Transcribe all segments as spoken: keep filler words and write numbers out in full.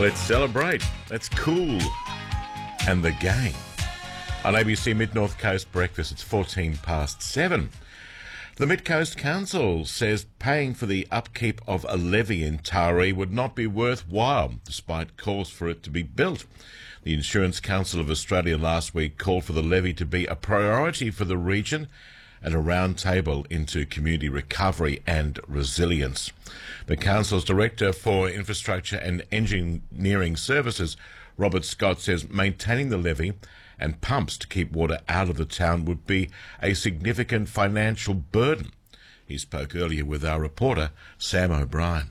Let's celebrate. That's cool. And the game. On A B C Mid-North Coast Breakfast, it's fourteen past seven. The Mid-Coast Council says paying for the upkeep of a levee in Taree would not be worthwhile, despite calls for it to be built. The Insurance Council of Australia last week called for the levee to be a priority for the region at a roundtable into community recovery and resilience. The Council's Director for Infrastructure and Engineering Services, Robert Scott, says maintaining the levee and pumps to keep water out of the town would be a significant financial burden. He spoke earlier with our reporter, Sam O'Brien.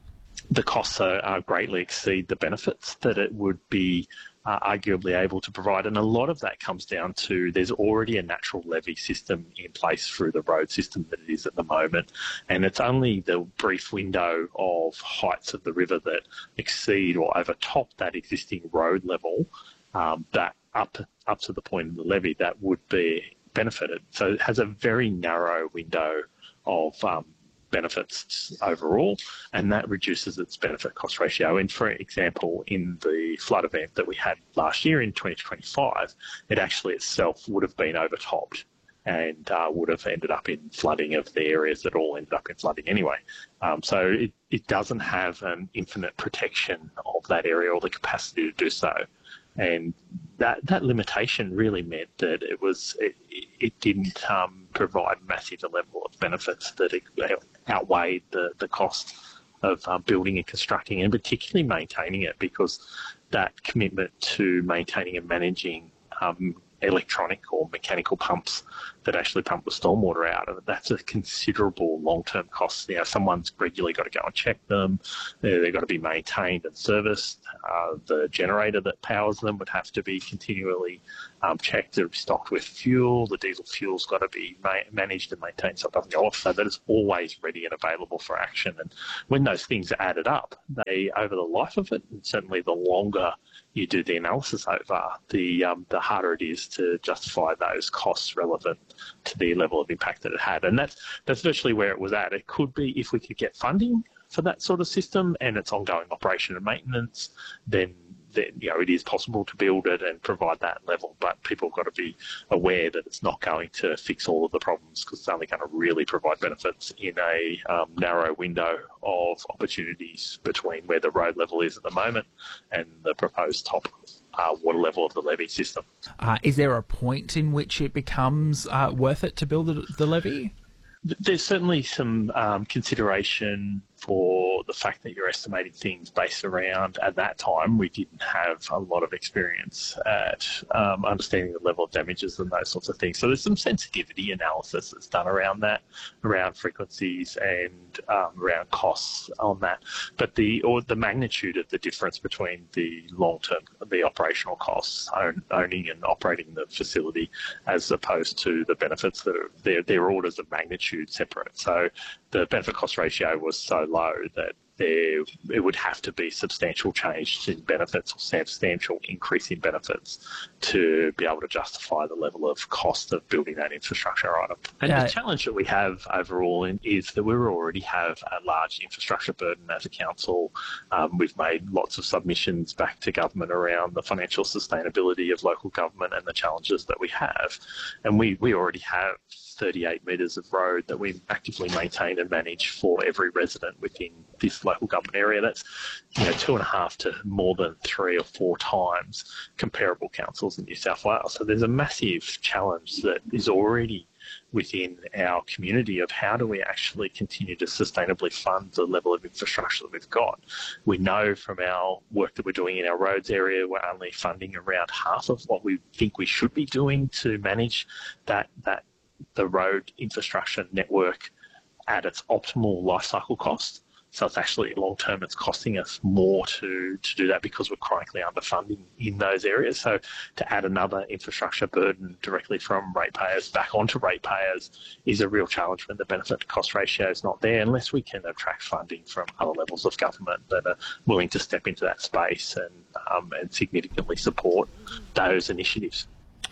The costs are, are greatly exceed the benefits that it would be uh, arguably able to provide, and a lot of that comes down to there's already a natural levee system in place through the road system that it is at the moment, and it's only the brief window of heights of the river that exceed or overtop that existing road level um, that up up to the point of the levee that would be benefited. So it has a very narrow window of um, benefits overall, and that reduces its benefit cost ratio. And for example, in the flood event that we had last year in twenty twenty-five, it actually itself would have been overtopped and uh, would have ended up in flooding of the areas that all ended up in flooding anyway. Um, so it, it doesn't have an infinite protection of that area or the capacity to do so. And that that limitation really meant that it was it, it didn't um, provide massive a level of benefits that it outweighed the, the cost of uh, building and constructing and particularly maintaining it, because that commitment to maintaining and managing um, electronic or mechanical pumps that actually pump the stormwater out, and that's a considerable long-term cost. You know, someone's regularly got to go and check them. They're, they've got to be maintained and serviced. Uh, the generator that powers them would have to be continually um, checked and stocked with fuel. The diesel fuel's got to be ma- managed and maintained so it doesn't go off, so that it's always ready and available for action. And when those things are added up, they, over the life of it, and certainly the longer you do the analysis over, the um, the harder it is to justify those costs relevant to the level of impact that it had. And that's, that's virtually where it was at. It could be, if we could get funding for that sort of system and its ongoing operation and maintenance, then, then you know, it is possible to build it and provide that level. But people have got to be aware that it's not going to fix all of the problems, because it's only going to really provide benefits in a um, narrow window of opportunities between where the road level is at the moment and the proposed top uh, water level of the levee system. Uh, is there a point in which it becomes uh, worth it to build the, the levee? There's certainly some um, consideration for the fact that you're estimating things based around, at that time, we didn't have a lot of experience at um, understanding the level of damages and those sorts of things. So there's some sensitivity analysis that's done around that, around frequencies and um, around costs on that. But the or the magnitude of the difference between the long-term, the operational costs, own, owning and operating the facility, as opposed to the benefits that are, they're, they're orders of magnitude separate. So the benefit cost ratio was so low that there it would have to be substantial change in benefits or substantial increase in benefits to be able to justify the level of cost of building that infrastructure item. And yeah. the challenge that we have overall in, is that we already have a large infrastructure burden as a council. Um, we've made lots of submissions back to government around the financial sustainability of local government and the challenges that we have. And we, we already have thirty-eight metres of road that we actively maintain and manage for every resident within this local government area. That's, you know, two and a half to more than three or four times comparable councils in New South Wales. So there's a massive challenge that is already within our community of how do we actually continue to sustainably fund the level of infrastructure that we've got. We know from our work that we're doing in our roads area, we're only funding around half of what we think we should be doing to manage that that the road infrastructure network at its optimal life cycle cost. So it's actually long term, it's costing us more to, to do that because we're chronically underfunding in those areas. So to add another infrastructure burden directly from ratepayers back onto ratepayers is a real challenge when the benefit to cost ratio is not there, unless we can attract funding from other levels of government that are willing to step into that space and, um, and significantly support those initiatives.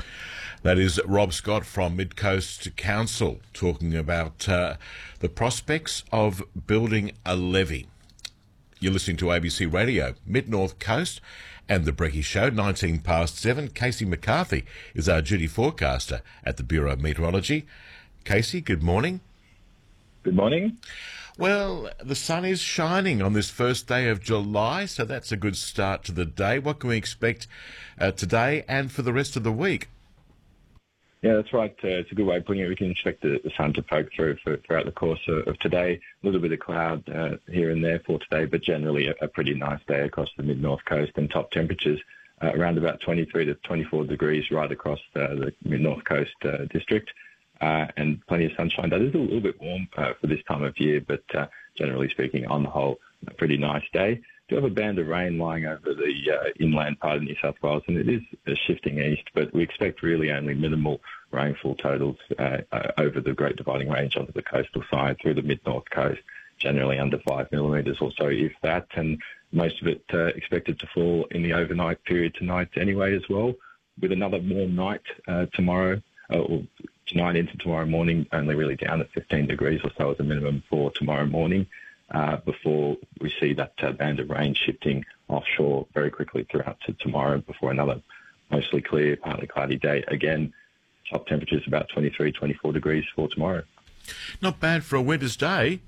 That is Rob Scott from Mid-Coast Council talking about uh, the prospects of building a levee. You're listening to A B C Radio, Mid-North Coast and The Brekkie Show, nineteen past seven. Casey McCarthy is our duty forecaster at the Bureau of Meteorology. Casey, good morning. Good morning. Well, the sun is shining on this first day of July, so that's a good start to the day. What can we expect uh, today and for the rest of the week? Yeah, that's right. Uh, it's a good way of putting it. We can expect the, the sun to poke through for, throughout the course of, of today. A little bit of cloud uh, here and there for today, but generally a, a pretty nice day across the mid-north coast, and top temperatures uh, around about twenty-three to twenty-four degrees right across uh, the mid-north coast uh, district, uh, and plenty of sunshine. That is a little bit warm uh, for this time of year, but uh, generally speaking, on the whole, a pretty nice day. We do have a band of rain lying over the uh, inland part of New South Wales, and it is uh, shifting east, but we expect really only minimal rainfall totals uh, uh, over the Great Dividing Range onto the coastal side through the mid-north coast, generally under five millimetres or so, if that, and most of it uh, expected to fall in the overnight period tonight anyway as well, with another warm night uh, tomorrow, uh, or tonight into tomorrow morning, only really down at fifteen degrees or so as a minimum for tomorrow morning. Uh, before we see that uh, band of rain shifting offshore very quickly throughout to tomorrow, before another mostly clear, partly cloudy day. Again, top temperatures about twenty-three, twenty-four degrees for tomorrow. Not bad for a winter's day.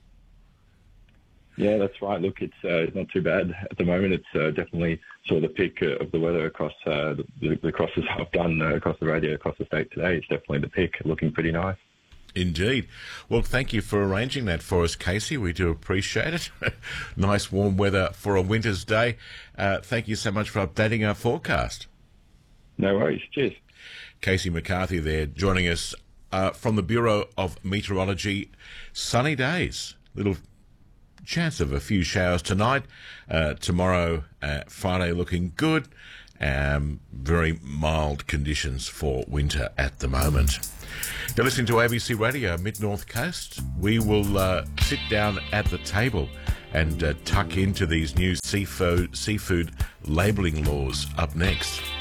Yeah, that's right. Look, it's uh, not too bad at the moment. It's uh, definitely sort of the peak uh, of the weather across uh, the, the crosses I've done uh, across the radio, across the state today. It's definitely the peak, looking pretty nice. Indeed. Well, thank you for arranging that for us, Casey. We do appreciate it. Nice warm weather for a winter's day. Uh, thank you so much for updating our forecast. No worries. Cheers. Casey McCarthy there, joining us uh, from the Bureau of Meteorology. Sunny days. Little chance of a few showers tonight. Uh, tomorrow, uh, Friday, looking good. Um, very mild conditions for winter at the moment. You're listening to A B C Radio, Mid-North Coast. We will uh, sit down at the table and uh, tuck into these new seafood, seafood labelling laws up next.